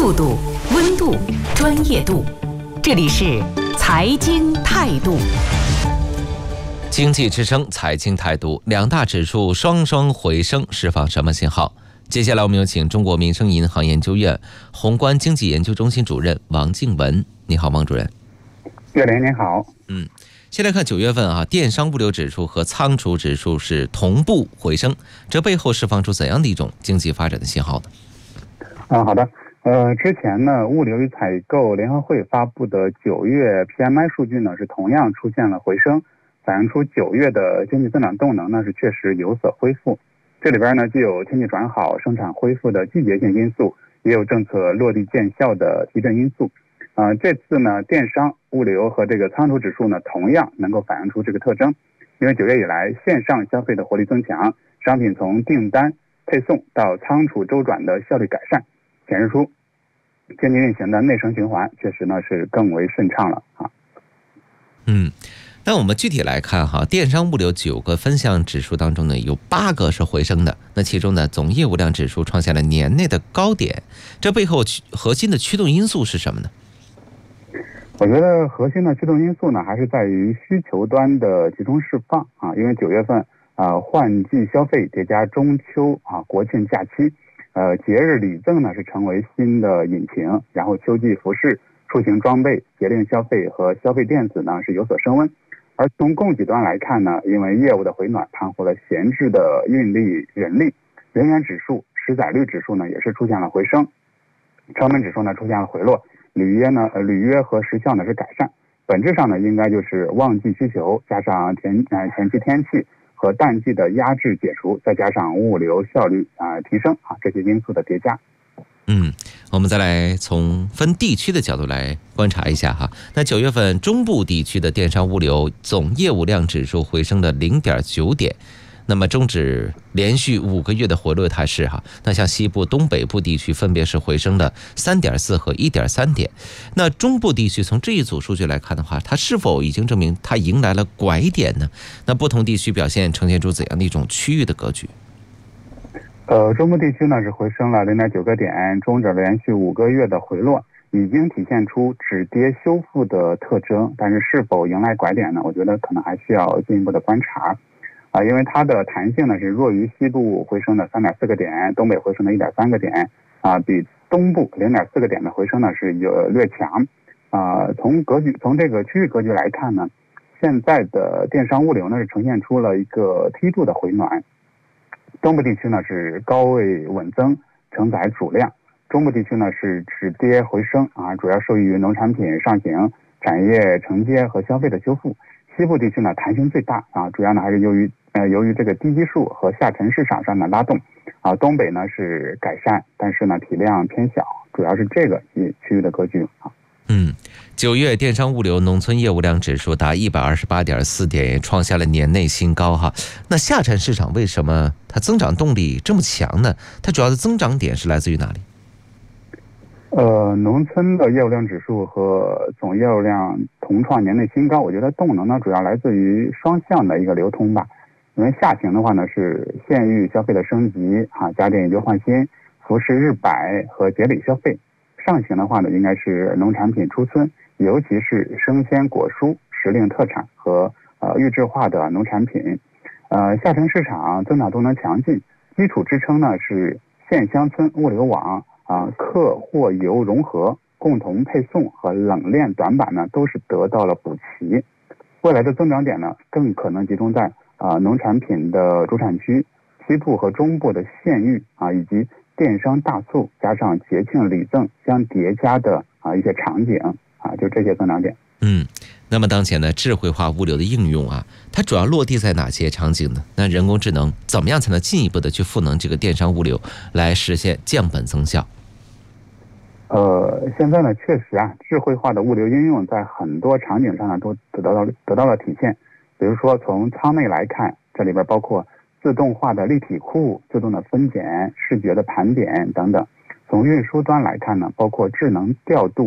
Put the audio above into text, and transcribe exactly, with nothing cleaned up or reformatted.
速度、温度、专业度。这里是财经态度。 经济之声财经态度，两大指数双双回升，释放什么信号？接下来我们有请中国民生银行研究院宏观经济研究中心主任王静文。你好，王主任。 岳林您好。 嗯，先来看九月份啊，电商物流指数和仓储指数是同步回升，这背后释放出怎样的一种经济发展的信号呢？ 啊，好的。呃，之前呢，物流与采购联合会发布的九月 P M I 数据呢，是同样出现了回升，反映出九月的经济增长动能呢是确实有所恢复。这里边呢，既有天气转好、生产恢复的季节性因素，也有政策落地见效的提振因素。呃，这次呢，电商、物流和这个仓储指数呢，同样能够反映出这个特征。因为九月以来，线上消费的活力增强，商品从订单、配送到仓储周转的效率改善，显示出经济运行的内生循环确实呢是更为顺畅了啊。 嗯，那我们具体来看哈，电商物流九个分项指数当中呢，有八个是回升的。那其中呢，总业务量指数创下了年内的高点，这背后核心的驱动因素是什么呢？ 我觉得核心的驱动因素呢，还是在于需求端的集中释放啊。因为九月份啊、呃，换季消费叠加中秋啊国庆假期，呃，节日礼赠呢是成为新的引擎，然后秋季服饰、出行装备、节令消费和消费电子呢是有所升温。而从供给端来看呢，因为业务的回暖盘活了闲置的运力、人力，人员指数、实载率指数呢也是出现了回升，成本指数呢出现了回落。履约呢，呃，履约和时效呢是改善，本质上呢应该就是旺季需求加上前呃前期天气和淡季的压制解除，再加上物流效率啊、呃、提升啊这些因素的叠加。 嗯，我们再来从分地区的角度来观察一下哈。那九月份中部地区的电商物流总业务量指数回升了 零点九点。那么终止连续五个月的回落态势哈，那像西部、东北部地区分别是回升了 三点四 和 一点三点。那中部地区从这一组数据来看的话，它是否已经证明它迎来了拐点呢？那不同地区表现呈现出怎样的一种区域的格局？ 呃，中部地区呢是回升了 零点九个点，终止连续五个月的回落，已经体现出止跌修复的特征。但是是否迎来拐点呢？我觉得可能还需要进一步的观察。啊，因为它的弹性呢是弱于西部回升的 三点四个点，东北回升的 一点三个点，啊，比东部 零点四个点的回升呢是有略强。啊，从格局从这个区域格局来看呢，现在的电商物流呢是呈现出了一个梯度的回暖，东部地区呢是高位稳增，承载主量，中部地区呢是止跌回升啊，主要受益于农产品上行、产业承接和消费的修复。西部地区呢弹性最大啊，主要呢还是由于呃由于这个低基数和下沉市场上的拉动啊。东北呢是改善，但是呢体量偏小，主要是这个区域的格局啊。 嗯，九月电商物流农村业务量指数达 一百二十八点四点，也创下了年内新高哈。那下沉市场为什么它增长动力这么强呢？它主要的增长点是来自于哪里？ 呃，农村的业务量指数和总业务量同创年内新高，我觉得动能呢主要来自于双向的一个流通吧。因为下行的话呢是县域消费的升级啊，家电以旧换新、服饰日百和节礼消费；上行的话呢应该是农产品出村，尤其是生鲜果蔬、时令特产和呃预制化的农产品。呃，下沉市场增长动能强劲，基础支撑呢是县乡村物流网。啊，客货邮融合、共同配送和冷链短板呢，都是得到了补齐。未来的增长点呢，更可能集中在啊农产品的主产区、西部和中部的县域啊，以及电商大促加上节庆礼赠相叠加的啊一些场景啊，就这些增长点。 嗯，那么当前呢，智慧化物流的应用啊，它主要落地在哪些场景呢？那人工智能怎么样才能进一步的去赋能这个电商物流，来实现降本增效？ 呃，现在呢，确实啊，智慧化的物流应用在很多场景上呢都得到了得到了体现。比如说从仓内来看，这里边包括自动化的立体库、自动的分拣、视觉的盘点等等。从运输端来看呢，包括智能调度